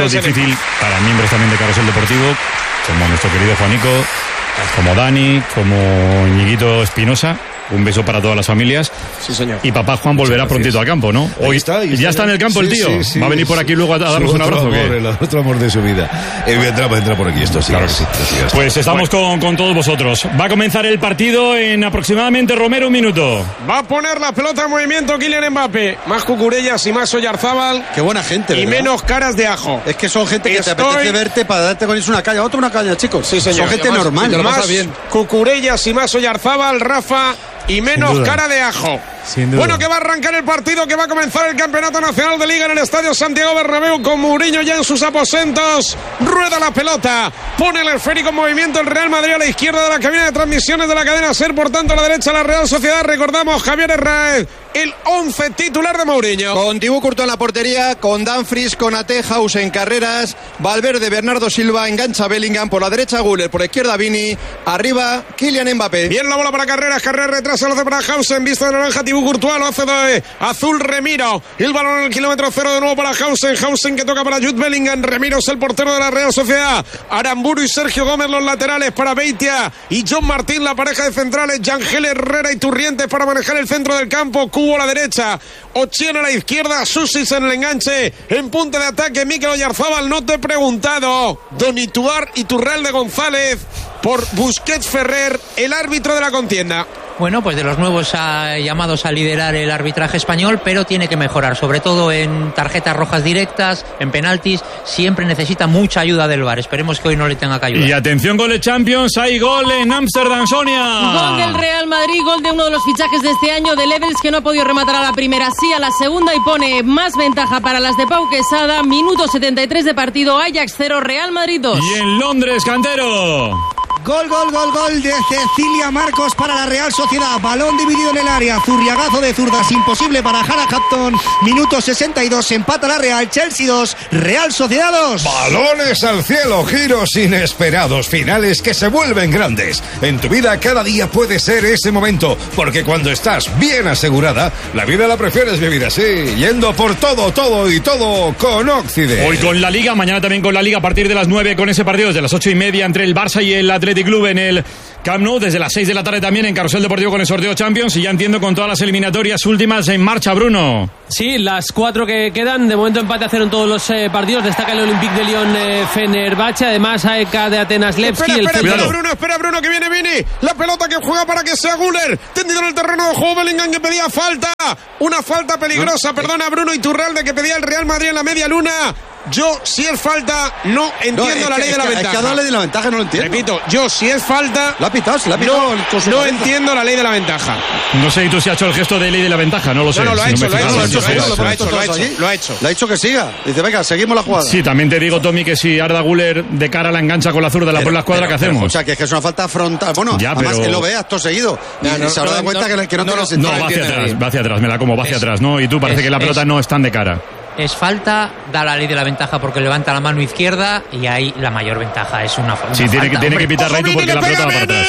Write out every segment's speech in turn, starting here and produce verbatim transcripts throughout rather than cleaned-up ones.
momento difícil para miembros también de Carrusel Deportivo, como nuestro querido Juanico, como Dani, como Ñiguito Espinosa. Un beso para todas las familias. Sí, señor. Y papá Juan volverá prontito al campo, ¿no? Hoy está, y ya está en el campo sí, el tío. Sí, sí, va a venir por aquí luego a, a darnos un abrazo. Amor, el otro amor de su vida. Eh, vendrá, vendrá por aquí esto, sí. Claro, sí, sí, sí, pues estamos bueno. con, con todos vosotros. Va a comenzar el partido en aproximadamente, Romero, un minuto. Va a poner la pelota en movimiento Kylian Mbappé. Más Cucurellas y más Oyarzábal. Qué buena gente, y ¿verdad? menos caras de ajo. Es que son gente que Estoy... te apetece verte para darte con eso una caña. Otra una caña, chicos. Sí, señor. Son gente más, normal. Más bien. Cucurellas y más Oyarzábal, Rafa... y menos cara de ajo. Bueno, que va a arrancar el partido, que va a comenzar el Campeonato Nacional de Liga en el Estadio Santiago Bernabéu con Mourinho ya en sus aposentos. Rueda la pelota, pone el esférico en movimiento el Real Madrid a la izquierda de la cabina de transmisiones de la cadena SER, por tanto a la derecha la Real Sociedad. Recordamos, Javier Herráez, el once titular de Mourinho. Con Thibaut Courtois en la portería, con Dumfries, con Atejaus en carreras, Valverde, Bernardo Silva, engancha Bellingham, por la derecha Güler, por la izquierda Vini, arriba Kylian Mbappé. Bien la bola para Carreras, Carreras retrasa, lo hace para Hausen, vista de naranja, Thibaut Courtois, lo hace de azul Remiro, el balón en el kilómetro cero de nuevo para Hausen, Hausen que toca para Jude Bellingham, Remiro es el portero de la Real Sociedad, Aramburu y Sergio Gómez los laterales para Beitia y John Martín, la pareja de centrales, Yangel Herrera y Turrientes para manejar el centro del campo, Cubo a la derecha, Ochiena a la izquierda, Susis en el enganche, en punta de ataque Mikel Oyarzábal. No te he preguntado, Don Ituar Iturralde González por Busquets Ferrer, el árbitro de la contienda. Bueno, pues de los nuevos a, llamados a liderar el arbitraje español, pero tiene que mejorar, sobre todo en tarjetas rojas directas, en penaltis, siempre necesita mucha ayuda del V A R. Esperemos que hoy no le tenga que ayudar. Y atención, gol de Champions, hay gol en Ámsterdam, Sonia. Gol del Real Madrid, gol de uno de los fichajes de este año, de Levels, que no ha podido rematar a la primera, sí a la segunda, y pone más ventaja para las de Pau Quesada. Minuto setenta y tres de partido, Ajax cero, Real Madrid dos. Y en Londres, Cantero. Gol, gol, gol, gol de Cecilia Marcos para la Real Sociedad. Balón dividido en el área. Zurriagazo de zurdas. Imposible para Hannah Hampton. Minuto sesenta y dos. Empata la Real. Chelsea dos. Real Sociedad dos. Balones al cielo. Giros inesperados. Finales que se vuelven grandes. En tu vida cada día puede ser ese momento. Porque cuando estás bien asegurada, la vida la prefieres vivir así. Yendo por todo, todo y todo con Occident. Hoy con la Liga. Mañana también con la Liga a partir de las nueve con ese partido desde las ocho y media entre el Barça y el Atlético Club en el Camp Nou, desde las seis de la tarde también en Carrusel Deportivo con el sorteo Champions, y ya entiendo con todas las eliminatorias últimas en marcha, Bruno. Sí, las cuatro que quedan, de momento empate a cero en todos los eh, partidos. Destaca el Olympique de Lyon, eh, Fenerbahce, además A E K de Atenas, Levski. Espera, espera, el espera, Bruno, espera, Bruno, que viene Vini. La pelota que juega para que sea Güler, tendido en el terreno de juego, Bellingham que pedía falta. Una falta peligrosa, no, perdona, Bruno Iturralde, que pedía el Real Madrid en la media luna. Yo, si es falta, no entiendo no, la ley que, de la es ventaja. Es que la ley de la ventaja no lo entiendo. Repito, yo, si es falta... La ha pitado, se la ha pitado. No, no entiendo la ley de la ventaja. No sé, y tú si has hecho el gesto de ley de la ventaja, no lo sé. No, no, lo ha si hecho, no lo ha hecho, lo ha hecho, lo ha hecho, lo ha hecho. Lo ha hecho. Le ha dicho que siga. Dice, venga, seguimos la jugada. Sí, también te digo, Tommy, que si Arda Güler de cara la engancha con la zurda, la pone la escuadra, ¿qué hacemos? O sea, que es que es una falta frontal. Bueno, ya, además pero... que lo ve acto seguido. Y no, no, se habrá dado cuenta no, que, que no, no tiene no, sentido. No, va hacia atrás, va hacia atrás, me la como, va hacia atrás, ¿no? Y tú parece es, que la pelota es, no están de cara. Es falta, da la ley de la ventaja porque levanta la mano izquierda y ahí la mayor ventaja es una, una sí, falta. tiene que, tiene que pitar Raito porque la pelota va para atrás.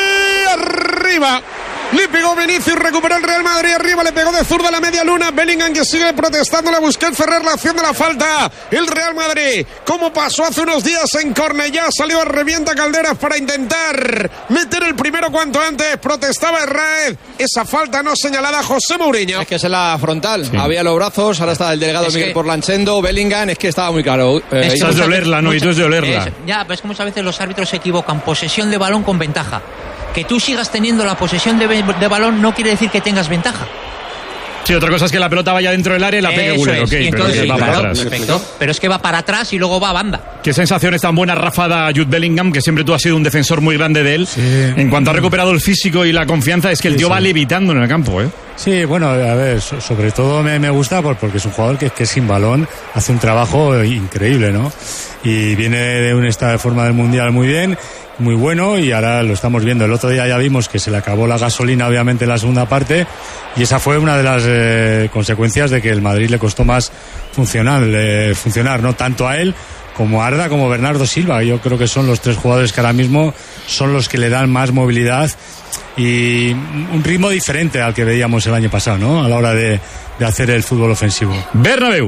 Arriba. Le pegó Vinicius, recuperó el Real Madrid arriba, le pegó de zurda a la media luna. Bellingham que sigue protestando, le buscó el Ferrer la acción de la falta. El Real Madrid, como pasó hace unos días en Cornellá, salió a revienta Calderas para intentar meter el primero cuanto antes. Protestaba Herráez, esa falta no señalada. José Mourinho. Es que es en la frontal, sí. Había los brazos, ahora está el delegado es Miguel que... Porlanchendo, Bellingham, es que estaba muy claro. Eh, es Estás de olerla, ¿no? Y tú es de olerla. Es, ya, pero es que muchas veces los árbitros se equivocan. Posesión de balón con ventaja. Que tú sigas teniendo la posesión de, de balón no quiere decir que tengas ventaja. Sí, otra cosa es que la pelota vaya dentro del área y la pegue Güler, ok, pero entonces, que sí, va claro, para atrás. Perfecto, pero es que va para atrás y luego va a banda. Qué sensaciones tan buenas, Rafa, da Jude Bellingham, que siempre tú has sido un defensor muy grande de él. Sí. En cuanto ha recuperado el físico y la confianza, es que el tío sí, va sí. levitando en el campo, ¿eh? Sí, bueno, a ver, sobre todo me, me gusta porque es un jugador que, que sin balón hace un trabajo increíble, ¿no? Y viene de un estado de forma del Mundial muy bien, muy bueno, y ahora lo estamos viendo. El otro día ya vimos que se le acabó la gasolina, obviamente, en la segunda parte, y esa fue una de las eh, consecuencias de que el Madrid le costó más funcionar, eh, funcionar, ¿no? Tanto a él como a Arda, como Bernardo Silva. Yo creo que son los tres jugadores que ahora mismo son los que le dan más movilidad y un ritmo diferente al que veíamos el año pasado, ¿no? A la hora de, de hacer el fútbol ofensivo. Bernabéu.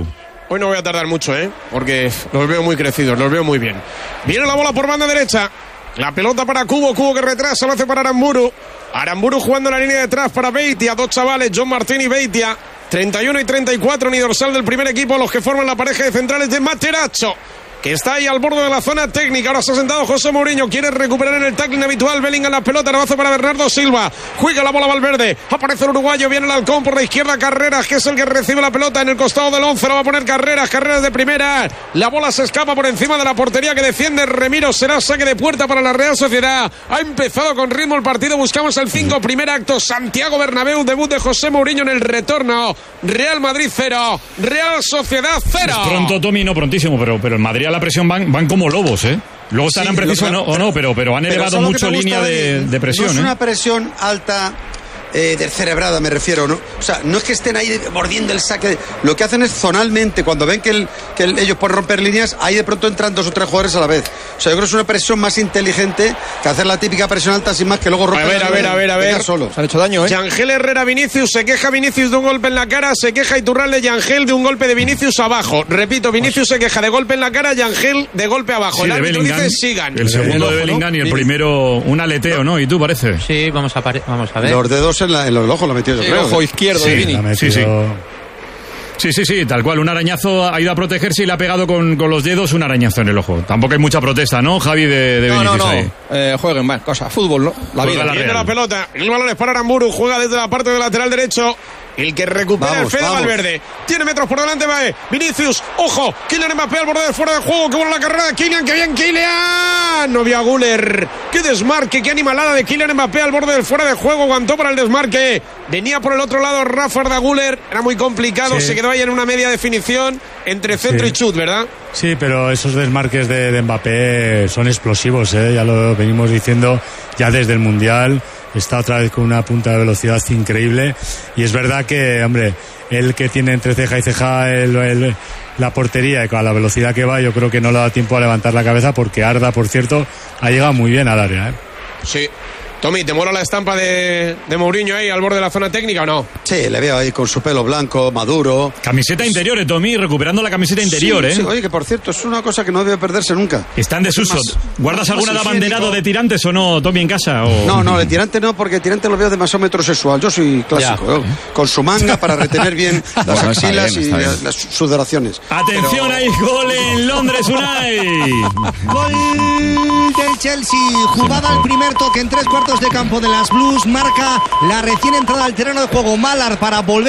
Hoy no voy a tardar mucho, ¿eh? Porque los veo muy crecidos, los veo muy bien. Viene la bola por banda derecha. La pelota para Cubo, Cubo que retrasa, lo hace para Aramburu. Aramburu jugando la línea de atrás para Beitia, dos chavales, John Martín y Beitia. treinta y uno y treinta y cuatro, ni dorsal del primer equipo, los que forman la pareja de centrales de Materazzo, que está ahí al borde de la zona técnica. Ahora se ha sentado José Mourinho, quiere recuperar en el tackling habitual. Bellingham la pelota, rebazo para Bernardo Silva, juega la bola Valverde, aparece el uruguayo, viene el halcón por la izquierda, Carreras, que es el que recibe la pelota en el costado del once, lo va a poner Carreras, Carreras de primera, la bola se escapa por encima de la portería que defiende Remiro, será saque de puerta para la Real Sociedad. Ha empezado con ritmo el partido, buscamos el cinco, primer acto, Santiago Bernabéu, debut de José Mourinho en el retorno. Real Madrid cero, Real Sociedad cero. Es pronto, Tommy, no prontísimo, pero, pero el Madrid a la presión van, van como lobos, ¿eh? Luego estarán sí, precisos no, o no, pero, pero han elevado pero mucho línea de, de presión. No es ¿eh? una presión alta. Eh, descerebrada me refiero, ¿no? O sea, no es que estén ahí mordiendo el saque, lo que hacen es zonalmente, cuando ven que, el, que el, ellos pueden romper líneas, ahí de pronto entran dos o tres jugadores a la vez. O sea, yo creo que es una presión más inteligente que hacer la típica presión alta sin más, que luego romper. A ver, a ver, a ver, a ver. Solo. Se han hecho daño, ¿eh? Yangel Herrera Vinicius, se queja Vinicius de un golpe en la cara, se queja Iturralde Yangel de un golpe de Vinicius abajo. Repito, Vinicius se queja de golpe en la cara, Yangel de golpe abajo. Sí, el árbitro dice sigan. El segundo el de Bellingham, ¿no? Y el primero un aleteo, ¿no? ¿Y tú parece? Sí, vamos a, vamos a ver. Los dedos en, la, en los ojos lo metió yo sí, creo. El ojo izquierdo sí, de Vini. Sí, sí. Sí, sí, sí, tal cual. Un arañazo ha ido a protegerse y le ha pegado con, con los dedos un arañazo en el ojo. Tampoco hay mucha protesta, ¿no, Javi, de, de no, Vinicius no, no. ahí? Eh, jueguen más cosas. Fútbol, ¿no? La vida. vida. Viene la pelota. El balón es para Aramburu. Juega desde la parte del lateral derecho. El que recupera vamos, el Fede vamos. Valverde. Tiene metros por delante, va Vinicius. Ojo, Kylian Mbappé al borde de fuera de juego. Qué buena la carrera de Kylian. Qué bien, Kylian. No vio a Güler. Qué desmarque, qué animalada de Kylian Mbappé al borde del fuera de juego. Aguantó para el desmarque. Venía por el otro lado Rafa de Güler. Era muy complicado. Sí. Se quedó ahí en una media definición entre centro sí. y chut, ¿verdad? Sí, pero esos desmarques de, de Mbappé son explosivos, ¿eh? Ya lo venimos diciendo ya desde el Mundial. Está otra vez con una punta de velocidad increíble y es verdad que, hombre, él que tiene entre ceja y ceja el, el, la portería y con la velocidad que va, yo creo que no le da tiempo a levantar la cabeza porque Arda, por cierto, ha llegado muy bien al área, ¿eh? Sí. Tommy, ¿te mola la estampa de, de Mourinho ahí al borde de la zona técnica o no? Sí, le veo ahí con su pelo blanco, maduro. Camiseta interior, ¿eh, Tommy? Recuperando la camiseta interior, sí, ¿eh? Sí, oye, que por cierto, es una cosa que no debe perderse nunca. Está en desuso. Más, ¿Guardas más alguna de abanderado de tirantes o no, Tommy, en casa? O... No, no, de tirante no, porque de tirante lo veo demasiado metrosexual. Yo soy clásico, ¿eh? Con su manga para retener bien las bueno, axilas bien, y bien. Las, las sudoraciones. Atención, Pero... hay gol en Londres, Unai. Gol del Chelsea. Jugada al primer toque en tres cuartos de campo de las Blues. Marca la recién entrada al terreno de juego Mallard para volver